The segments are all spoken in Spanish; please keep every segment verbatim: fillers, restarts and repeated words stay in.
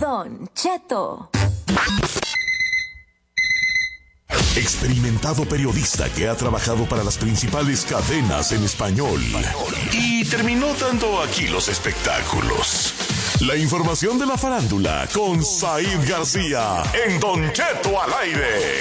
Don Cheto. Experimentado periodista que ha trabajado para las principales cadenas en español y terminó dando aquí los espectáculos. La información de la farándula con Said García en Don Cheto al aire.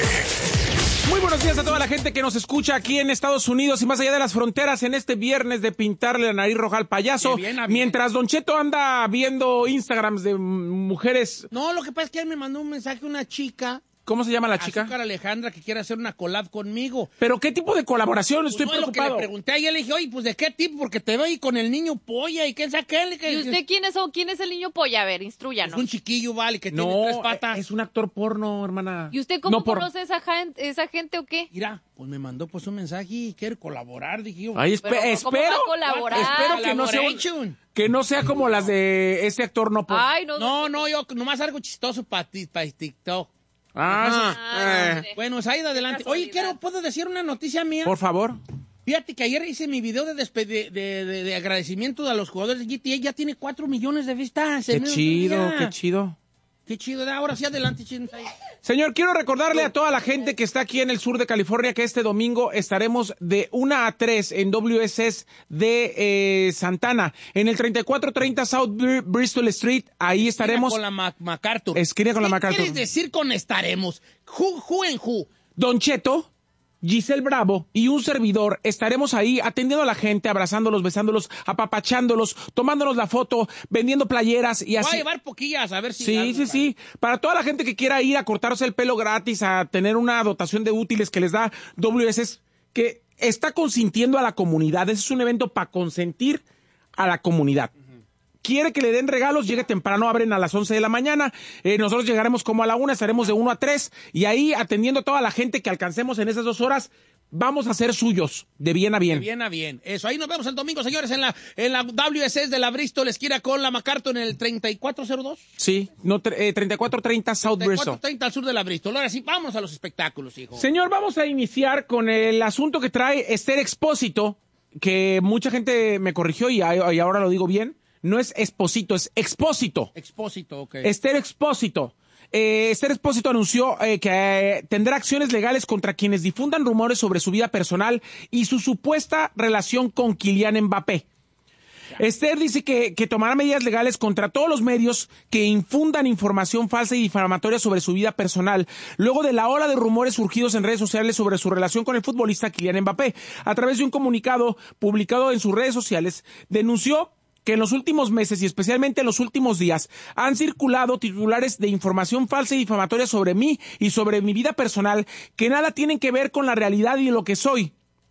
Muy buenos días a toda la gente que nos escucha aquí en Estados Unidos y más allá de las fronteras en este viernes de pintarle la nariz roja al payaso. Bien, bien. Mientras Don Cheto anda viendo Instagrams de mujeres. No, lo que pasa es que él me mandó un mensaje una chica. ¿Cómo se llama la chica? Azúcar Alejandra, que quiere hacer una collab conmigo. ¿Pero qué tipo de colaboración? Pues Estoy no, preocupado. Lo que le pregunté a ella, le dije, oye, pues ¿de qué tipo? Porque te veo ahí con el niño polla y quién sabe qué. ¿Y usted quién es o quién es el niño polla? A ver, instruyanos. Es un chiquillo, vale, que no, tiene tres patas. Es un actor porno, hermana. ¿Y usted cómo no por... conoce esa gente, esa gente o qué? Mira, pues me mandó pues un mensaje y quiere colaborar, dije yo. Ay, espe- ¿cómo espero, va a colaborar? espero que no, sea, que no sea como las de ese actor no porno. Ay, no, no, no, yo nomás algo chistoso para ti, para TikTok. Ah, ah eh. Bueno, Saida, adelante. Oye, quiero, ¿puedo decir una noticia mía? Por favor. Fíjate que ayer hice mi video de, despe de, de, de, de agradecimiento a los jugadores de G T A. Ya tiene cuatro millones de vistas. Qué chido, qué chido. Qué chido. Ahora sí, adelante, chido. Señor, quiero recordarle a toda la gente que está aquí en el sur de California que este domingo estaremos de una a tres en W S S de eh, Santana, en el treinta y cuatro treinta South Bristol Street. Ahí estaremos. Esquina con la Mac MacArthur. Esquina con la ¿Qué MacArthur. quieres decir con estaremos? Who, who en who? Don Cheto, Giselle Bravo y un servidor estaremos ahí atendiendo a la gente, abrazándolos, besándolos, apapachándolos, tomándonos la foto, vendiendo playeras y así. Voy a llevar poquillas, a ver si... Sí, sí, sí. Para toda la gente que quiera ir a cortarse el pelo gratis, a tener una dotación de útiles que les da W S S, que está consintiendo a la comunidad. Ese es un evento para consentir a la comunidad. Quiere que le den regalos, llegue temprano, abren a las once de la mañana, eh, nosotros llegaremos como a la una, estaremos de uno a tres, y ahí atendiendo a toda la gente que alcancemos en esas dos horas, vamos a ser suyos, de bien a bien. De bien a bien, eso, ahí nos vemos el domingo, señores, en la en la W S S de la Bristol, esquina con la MacArthur en el treinta y cuatro cero dos. Sí, no, eh, treinta y cuatro treinta South Bristol. treinta y cuatro treinta al sur de la Bristol. Ahora sí, vamos a los espectáculos, hijo. Señor, vamos a iniciar con el asunto que trae Esther Expósito, que mucha gente me corrigió y, y ahora lo digo bien. No es Expósito, es Expósito. Expósito, ok. Esther Expósito. Eh, Esther Expósito anunció eh, que eh, tendrá acciones legales contra quienes difundan rumores sobre su vida personal y su supuesta relación con Kylian Mbappé. Ya. Esther dice que, que tomará medidas legales contra todos los medios que infundan información falsa y difamatoria sobre su vida personal, luego de la ola de rumores surgidos en redes sociales sobre su relación con el futbolista Kylian Mbappé. A través de un comunicado publicado en sus redes sociales, denunció que en los últimos meses y especialmente en los últimos días han circulado titulares de información falsa y difamatoria sobre mí y sobre mi vida personal que nada tienen que ver con la realidad y lo que soy.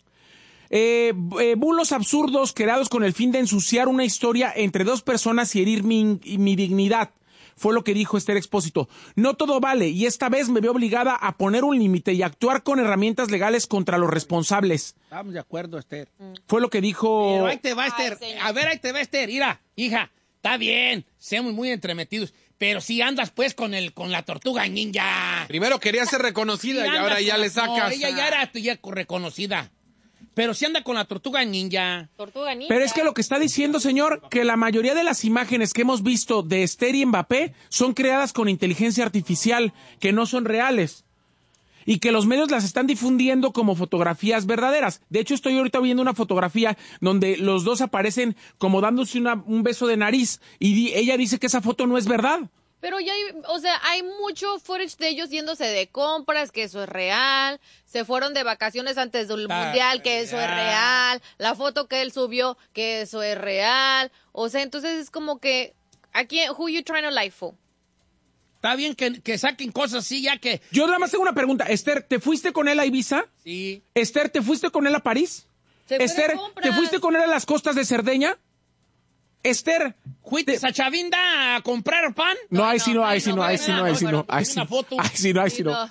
Eh, eh, bulos absurdos creados con el fin de ensuciar una historia entre dos personas y herir mi, mi dignidad. Fue lo que dijo Esther Expósito. No todo vale y esta vez me veo obligada a poner un límite y actuar con herramientas legales contra los responsables. Estamos de acuerdo, Esther. Fue lo que dijo... Pero ahí te va, Esther. Ay, a ver, ahí te va, Esther. Mira, hija, está bien, seamos muy entremetidos, pero si andas pues con el con la tortuga ninja. Primero quería ser reconocida sí, y ahora ya le sacas. No, ella ya era ya reconocida. Pero si anda con la tortuga ninja. Tortuga ninja. Pero es que lo que está diciendo, señor, que la mayoría de las imágenes que hemos visto de Esther y Mbappé son creadas con inteligencia artificial, que no son reales. Y que los medios las están difundiendo como fotografías verdaderas. De hecho, estoy ahorita viendo una fotografía donde los dos aparecen como dándose una, un beso de nariz. Y di, ella dice que esa foto no es verdad. Pero ya hay, o sea, hay mucho footage de ellos yéndose de compras, que eso es real. Se fueron de vacaciones antes del ah, mundial, que eso real. es real. La foto que él subió, que eso es real. O sea, entonces es como que, aquí, who you trying to lie for? Está bien que, que saquen cosas así, ya que... Yo nada más tengo una pregunta. Esther, ¿te fuiste con él a Ibiza? Sí. Esther, ¿te fuiste con él a París? Se Esther, ¿te fuiste con él a las costas de Cerdeña? Esther, ¿fuiste te... a Chavinda a comprar pan? No, ahí sí no, ahí sí no, ahí sí no, ahí sí no, ahí sí no, ahí sí no, ahí sí no.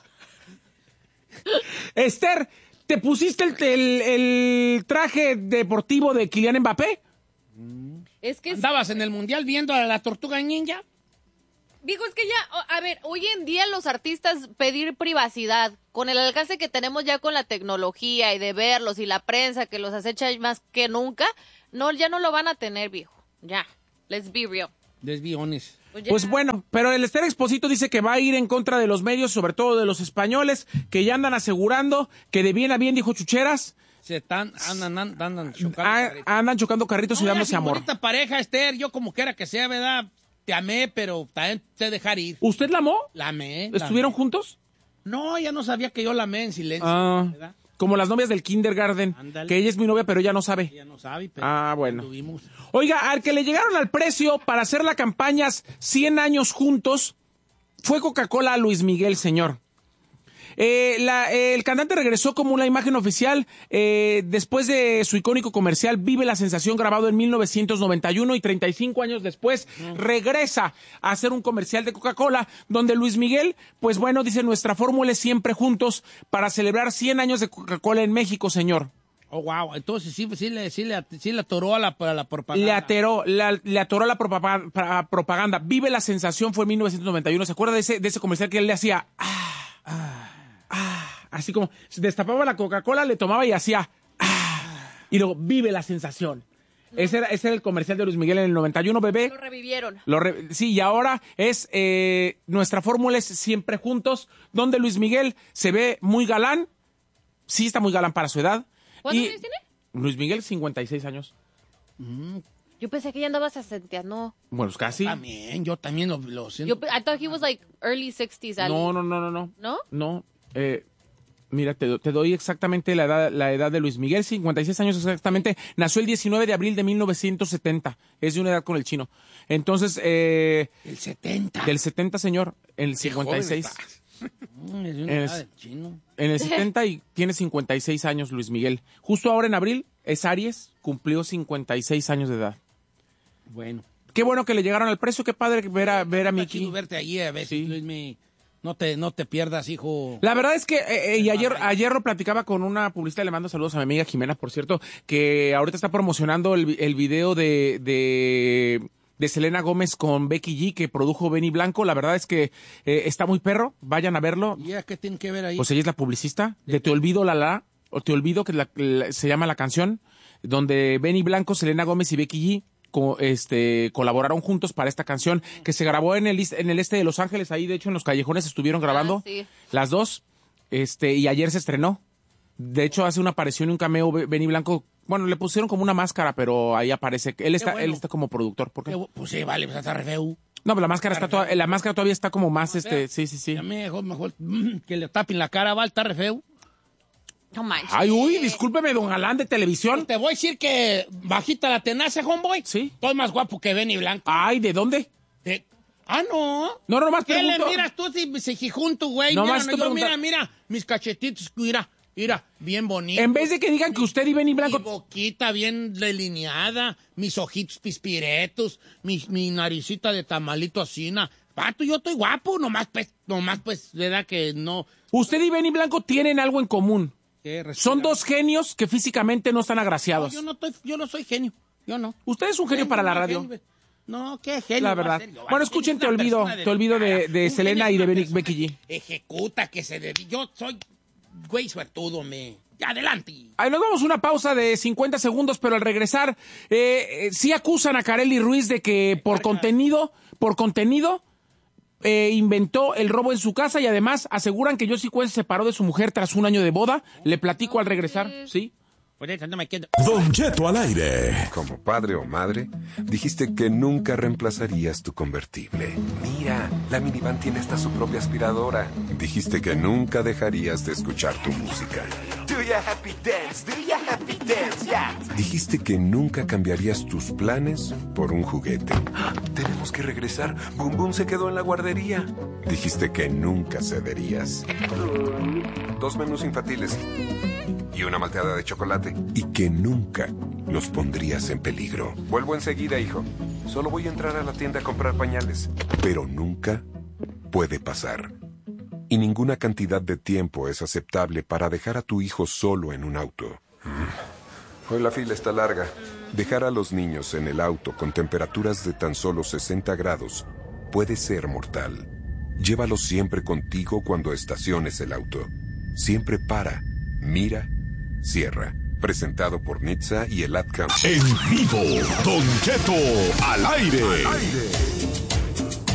Esther, ¿te pusiste el, el, el traje deportivo de Kylian Mbappé? Es que ¿andabas en el mundial viendo a la tortuga ninja? Digo, es que ya, a ver, hoy en día los artistas pedir privacidad, con el alcance que tenemos ya con la tecnología y de verlos y la prensa que los acecha más que nunca, no, ya no lo van a tener, viejo. Ya, let's be real. Let's be honest. Pues, ya. Pues bueno, pero el Esther Exposito dice que va a ir en contra de los medios, sobre todo de los españoles, que ya andan asegurando que de bien a bien, dijo Chucheras, Se están, andan, andan, andan chocando. a- carritos. andan chocando carritos y No, dándose la amor. bonita pareja, Esther, yo como quiera que sea, ¿verdad? Te amé, pero también te dejar ir. ¿Usted la amó? La amé. la ¿Estuvieron amé. juntos? No, ella no sabía que yo la amé en silencio. Ah, ¿verdad? como las novias del kindergarten, Ándale. que ella es mi novia, pero ella no sabe. Ella no sabe, pero Ah, bueno. tuvimos. Oiga, al que le llegaron al precio para hacer la campaña cien años juntos fue Coca-Cola a Luis Miguel, señor. Eh, la- eh, el cantante regresó como una imagen oficial eh, después de su icónico comercial Vive la Sensación, grabado en mil novecientos noventa y uno, y treinta y cinco años después regresa a hacer un comercial de Coca-Cola donde Luis Miguel, pues bueno, dice: nuestra fórmula es siempre juntos para celebrar cien años de Coca-Cola en México, señor. Oh, wow. Entonces sí, sí, le, sí, le, sí le atoró a la, a la propaganda. Le ateró, la- le atoró la propapa- pra- propaganda. Vive la Sensación fue en mil novecientos noventa y uno. ¿Se acuerda de ese, de ese comercial que él le hacía? Ah, ah, ah, así como se destapaba la Coca-Cola, le tomaba y hacía ah, y luego Vive la Sensación. Ese era, ese era el comercial de Luis Miguel en el noventa y uno, bebé. Lo revivieron. Lo re- sí, y ahora es eh, nuestra fórmula es siempre juntos, donde Luis Miguel se ve muy galán. Sí, está muy galán para su edad. ¿Cuántos Y años tiene? Luis Miguel, cincuenta y seis años. Yo pensé que ya andaba sesenta, no. Bueno, pues casi. También, yo también lo, lo siento. Yo, pe- I thought he was like early sixties. Ali. No, no, no, no, no. ¿No? No. Eh, mira, te, do- te doy exactamente la edad, la edad de Luis Miguel, cincuenta y seis años exactamente. Nació el diecinueve de abril de mil novecientos setenta. Es de una edad con el chino. Entonces, eh, El setenta. del setenta, señor, el Qué cincuenta y seis. joven estás. Mm, es de una Es- edad del chino. En el setenta y tiene cincuenta y seis años Luis Miguel. Justo ahora en abril es Aries, cumplió cincuenta y seis años de edad. Bueno. Qué bueno que le llegaron al precio, qué padre ver a, ver a Está Miki. chido verte allí a ver Sí. si Luis me... No te, no te pierdas, hijo. La verdad es que, eh, eh, y ayer, ayer lo platicaba con una publicista, le mando saludos a mi amiga Jimena, por cierto, que ahorita está promocionando el, vi- el video de, de, de Selena Gómez con Becky G, que produjo Benny Blanco. La verdad es que eh, está muy perro, vayan a verlo. ¿Y ya qué tiene que ver ahí? Pues ella es la publicista de Te Olvido, la la, o Te Olvido, que la- la- se llama la canción, donde Benny Blanco, Selena Gómez y Becky G co- este, colaboraron juntos para esta canción, que se grabó en el, is- en el este de Los Ángeles, ahí de hecho en los callejones estuvieron grabando Ah, sí. las dos, este, y ayer se estrenó. De hecho, hace una aparición y un cameo Be- Benny Blanco. Bueno, le pusieron como una máscara, pero ahí aparece. Él está, bueno. él está como productor. ¿Por qué? Qué bu- Pues sí, vale, pues está re feo. No, pero la máscara está toda- la máscara todavía está como más, este, fea. sí, sí, sí. Ya mejor, mejor mm, que le tapen la cara, va, está re feo. No manches. Ay, uy, discúlpeme, don Galán de televisión. Te voy a decir que bajita la tenaza, homeboy. Sí. Estoy más guapo que Benny Blanco. Ay, ¿de dónde? De- Ah, no. No, no, nomás ¿Qué le pregunto. miras tú si se junto, güey? No Mira, más no, estoy yo, mira, preguntando. mira, mis cachetitos, mira, mira, bien bonito. En vez de que digan que usted y Benny Mi Blanco... boquita bien delineada, mis ojitos pispiretos, mi, mi naricita de tamalito asina. Pato, yo estoy guapo, nomás pues, nomás pues, verdad que no. Usted y Benny Blanco tienen algo en común. ¿Qué respira? Son dos genios que físicamente no están No, agraciados. yo no estoy, yo no soy genio, yo no. Usted es un genio para la No, radio. genio. No, qué genio. La va a verdad. ser yo. Bueno, escuchen, Genio Te es una Olvido, persona Te Olvido de- dedicada. de Un Selena genio y de es una Benny- persona Becky G. que ejecuta, que se dedica. Yo soy güey suertudo, me. Adelante. Ahí nos vamos a una pausa de cincuenta segundos, pero al regresar, eh, eh, sí acusan a Kareli Ruiz de que por contenido, por contenido, eh, inventó el robo en su casa, y además aseguran que Josie Cuen se separó de su mujer tras un año de boda. Le platico al regresar, ¿sí? Por eso no me quedo. Don Cheto al aire. Como padre o madre, dijiste que nunca reemplazarías tu convertible. Mira, la minivan tiene hasta su propia aspiradora. Dijiste que nunca dejarías de escuchar tu música. Do ya happy dance, do ya happy dance, yeah. Dijiste que nunca cambiarías tus planes por un juguete. Tenemos que regresar. Boom Boom se quedó en la guardería. Dijiste que nunca cederías. Dos menús infantiles y una malteada de chocolate. Y que nunca los pondrías en peligro. Vuelvo enseguida, hijo. Solo voy a entrar a la tienda a comprar pañales. Pero nunca puede pasar. Y ninguna cantidad de tiempo es aceptable para dejar a tu hijo solo en un auto. Hoy la fila está larga. Dejar a los niños en el auto con temperaturas de tan solo sesenta grados puede ser mortal. Llévalos siempre contigo cuando estaciones el auto. Siempre para, mira, cierra. Presentado por Nitsa y el Ad Council. En vivo, Don Cheto al aire.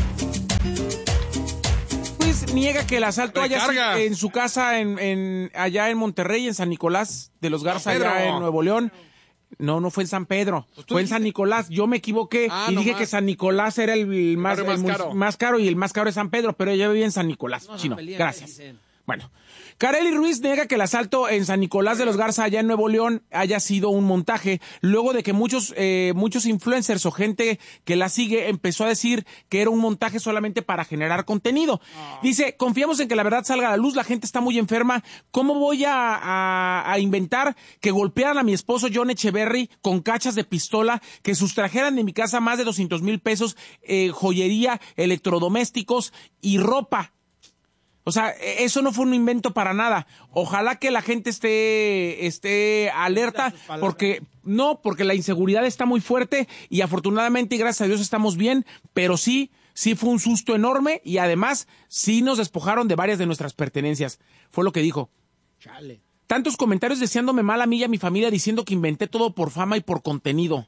Ruiz niega que el asalto haya Recarga. sido en su casa en, en allá en Monterrey, en San Nicolás de los Garza, Pedro. allá en Nuevo León. No, no fue en San Pedro, Pues tú fue en dijiste- San Nicolás. Yo me equivoqué Ah, y no dije más. que San Nicolás era el más, El más el mus- caro. más caro y el más caro es San Pedro, pero ella vivía en San Nicolás. No se Chino, peleen, gracias. dicen. Bueno, Kareli Ruiz niega que el asalto en San Nicolás de los Garza, allá en Nuevo León, haya sido un montaje, luego de que muchos eh, muchos influencers o gente que la sigue empezó a decir que era un montaje solamente para generar contenido. Dice, confiamos en que la verdad salga a la luz, la gente está muy enferma, ¿cómo voy a, a, a inventar que golpearan a mi esposo John Echeverry con cachas de pistola, que sustrajeran de mi casa más de doscientos mil pesos, eh, joyería, electrodomésticos y ropa? O sea, eso no fue un invento para nada. Ojalá que la gente esté, esté alerta, porque no, porque la inseguridad está muy fuerte y afortunadamente y gracias a Dios estamos bien, pero sí, sí fue un susto enorme y además sí nos despojaron de varias de nuestras pertenencias. Fue lo que dijo. Chale. Tantos comentarios deseándome mal a mí y a mi familia diciendo que inventé todo por fama y por contenido.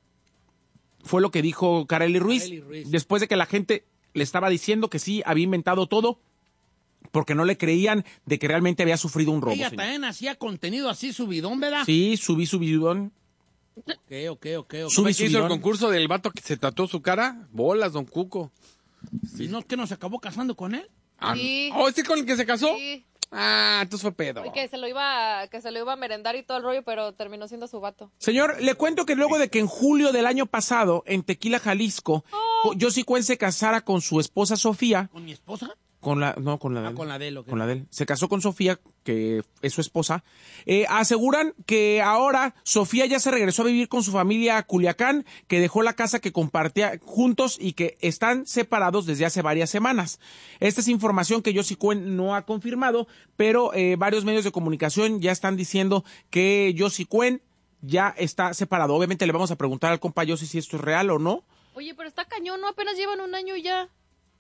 Fue lo que dijo Kareli Ruiz, Kareli Ruiz. después de que la gente le estaba diciendo que sí, había inventado todo, porque no le creían de que realmente había sufrido un robo. Ella señor. también hacía contenido así subidón, ¿verdad? Sí, subí subidón. Ok, ok, ok. ok. Subí ¿Qué hizo el subidón. concurso del vato que se tatuó su cara? Bolas, don Cuco. ¿Y no que nos acabó casando con él? Ah, Sí. ¿Oh, sí con el que se casó? Sí, Ah, entonces fue pedo. y que se lo iba, que se lo iba a merendar y todo el rollo, pero terminó siendo su vato. Señor, le cuento que luego de que en julio del año pasado, en Tequila, Jalisco, Yossi Cuen se casara con su esposa Sofía, ¿Con mi esposa? con la, no, con la de Ah, él. con la de él, ok. Con la de él. Se casó con Sofía, que es su esposa. Eh, aseguran que ahora Sofía ya se regresó a vivir con su familia a Culiacán, que dejó la casa que compartía juntos y que están separados desde hace varias semanas. Esta es información que Yossi Cuen no ha confirmado, pero eh, varios medios de comunicación ya están diciendo que Yossi Cuen ya está separado. Obviamente le vamos a preguntar al compa Yossi si esto es real o no. Oye, pero está cañón, ¿no? Apenas llevan un año y ya.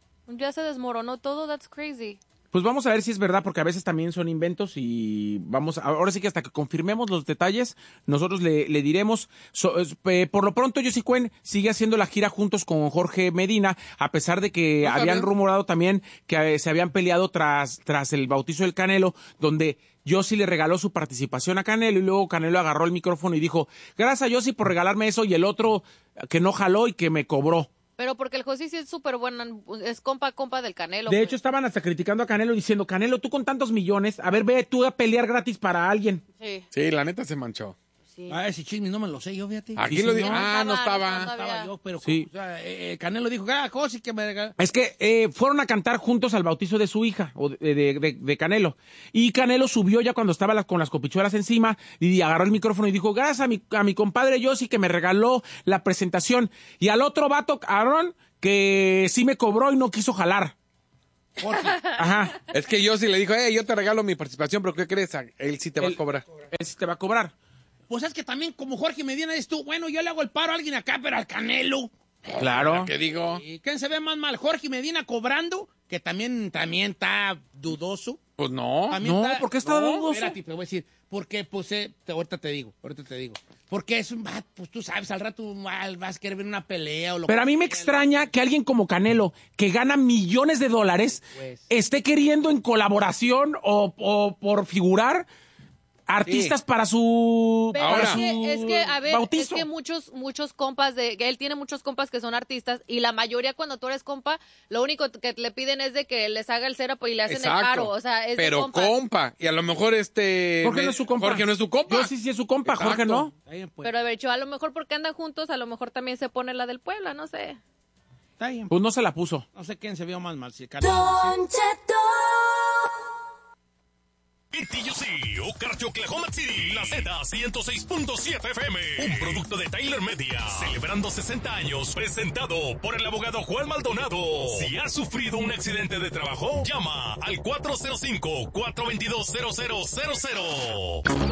Ya se desmoronó todo, that's crazy. Pues vamos a ver si es verdad, porque a veces también son inventos y vamos, ahora sí que hasta que confirmemos los detalles, nosotros le, le diremos. So, eh, por lo pronto, Yossi Cuen sigue haciendo la gira juntos con Jorge Medina, a pesar de que No, habían bien. rumorado también que eh, se habían peleado tras, tras el bautizo del Canelo, donde Yossi le regaló su participación a Canelo y luego Canelo agarró el micrófono y dijo, gracias a Yossi por regalarme eso, y el otro que no jaló y que me cobró. Pero porque el José sí es súper bueno, es compa, compa del Canelo. De pues. hecho, estaban hasta criticando a Canelo diciendo, Canelo, tú con tantos millones, a ver, ve tú a pelear gratis para alguien. Sí, Sí, la neta se manchó. sí. Ah, ese chisme no me lo sé yo, fíjate. Aquí Sí, lo dijo. señor. Ah, no No estaba. estaba, no Estaba yo, pero Sí. o sea, eh, eh, Canelo dijo, ah, José, que me... Es que eh, fueron a cantar juntos al bautizo de su hija, o de, de- de- de Canelo. Y Canelo subió ya cuando estaba las- con las copichuelas encima y agarró el micrófono y dijo, gracias a mi, a mi compadre Yossi que me regaló la presentación. Y al otro vato, Aaron, que sí me cobró y no quiso jalar. Jorge. Ajá. Es que yo sí le dijo, eh, yo te regalo mi participación, pero ¿qué crees? Él sí te va Él- a cobrar. Él sí te va a cobrar. Pues es que también como Jorge Medina es tú, bueno, yo le hago el paro a alguien acá, pero al Canelo. Claro. ¿Qué digo? ¿Y quién se ve más mal? Jorge Medina cobrando, que también, también está dudoso. Pues no. También No, está- ¿por qué está no, dudoso? Espérate, te voy a decir. Porque, pues, eh, te- ahorita te digo, ahorita te digo. Porque es un, ah, pues tú sabes, al rato ah, vas a querer ver una pelea o lo Pero a mí me que sea. extraña que alguien como Canelo, que gana millones de dólares, Pues. esté queriendo en colaboración o, o por figurar artistas Sí. para su, Pero Ahora. es que, es que, a ver, bautizo. es que muchos, muchos compas de, que él tiene muchos compas que son artistas y la mayoría cuando tú eres compa, lo único que le piden es de que les haga el setup y le hacen Exacto. el paro, o sea, es pero de compas. compa. Y a lo mejor este... Jorge me- no es su compa. Jorge no es su compa. Yo sí, sí es su compa, Jorge Exacto. no. Está bien, pues. Pero a ver, yo, a lo mejor porque andan juntos, a lo mejor también se pone la del Puebla, no sé. Está bien. Pues no se la puso. No sé quién se vio más mal, si el Canelo. Don Cheto. T U C, Okarche, Oklahoma City, la Z ciento seis punto siete F M, un producto de Tyler Media, celebrando sesenta años, presentado por el abogado Juan Maldonado. Si has sufrido un accidente de trabajo, llama al cuatro cero cinco, cuatro dos dos, cero cero cero cero.